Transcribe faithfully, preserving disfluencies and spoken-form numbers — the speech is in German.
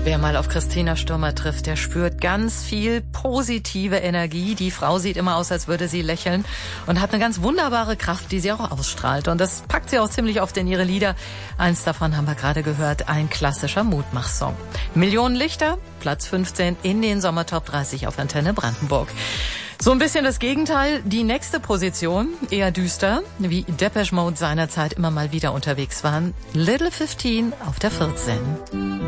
Wer mal auf Christina Stürmer trifft, der spürt ganz viel positive Energie. Die Frau sieht immer aus, als würde sie lächeln und hat eine ganz wunderbare Kraft, die sie auch ausstrahlt. Und das packt sie auch ziemlich oft in ihre Lieder. Eins davon haben wir gerade gehört, ein klassischer Mutmachsong. Millionen Lichter, Platz fünfzehn in den Sommertop dreißig auf Antenne Brandenburg. So ein bisschen das Gegenteil. Die nächste Position, eher düster, wie Depeche Mode seinerzeit immer mal wieder unterwegs waren. Little fifteen auf der vierzehn.